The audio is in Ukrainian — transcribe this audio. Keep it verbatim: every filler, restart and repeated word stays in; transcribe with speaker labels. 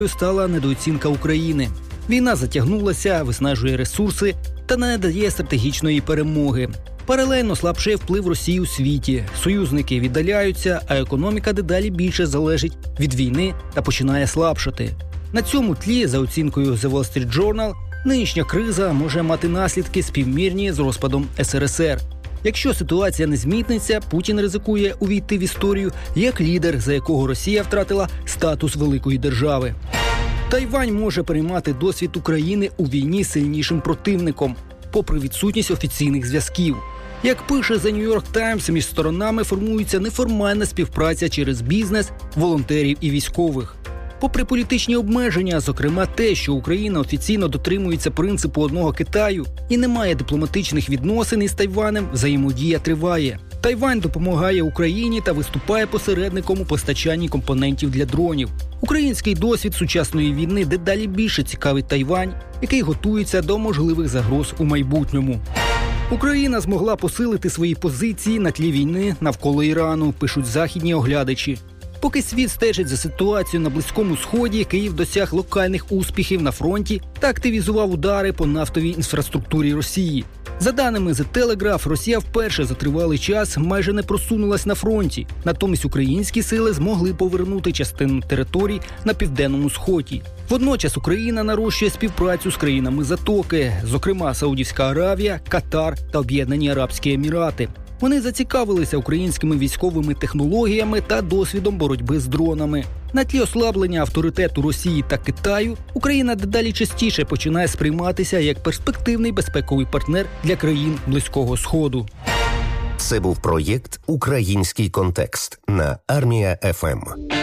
Speaker 1: стала недооцінка України. Війна затягнулася, виснажує ресурси та не дає стратегічної перемоги. Паралельно слабшає вплив Росії у світі. Союзники віддаляються, а економіка дедалі більше залежить від війни та починає слабшати. На цьому тлі, за оцінкою The Wall Street Journal, нинішня криза може мати наслідки співмірні з розпадом ес ер ес ер. Якщо ситуація не зміниться, Путін ризикує увійти в історію як лідер, за якого Росія втратила статус великої держави. Тайвань може переймати досвід України у війні з сильнішим противником, попри відсутність офіційних зв'язків. Як пише The New York Times, між сторонами формується неформальна співпраця через бізнес, волонтерів і військових. Попри політичні обмеження, зокрема те, що Україна офіційно дотримується принципу одного Китаю і не має дипломатичних відносин із Тайванем, взаємодія триває. Тайвань допомагає Україні та виступає посередником у постачанні компонентів для дронів. Український досвід сучасної війни дедалі більше цікавить Тайвань, який готується до можливих загроз у майбутньому. Україна змогла посилити свої позиції на тлі війни навколо Ірану, пишуть західні оглядачі. Поки світ стежить за ситуацією на Близькому Сході, Київ досяг локальних успіхів на фронті та активізував удари по нафтовій інфраструктурі Росії. За даними The Telegraph, Росія вперше за тривалий час майже не просунулась на фронті. Натомість українські сили змогли повернути частину територій на Південному Сході. Водночас Україна нарощує співпрацю з країнами Затоки, зокрема Саудівська Аравія, Катар та Об'єднані Арабські Емірати. Вони зацікавилися українськими військовими технологіями та досвідом боротьби з дронами. На тлі ослаблення авторитету Росії та Китаю, Україна дедалі частіше починає сприйматися як перспективний безпековий партнер для країн Близького Сходу.
Speaker 2: Це був проєкт «Український контекст» на Армія еф ем.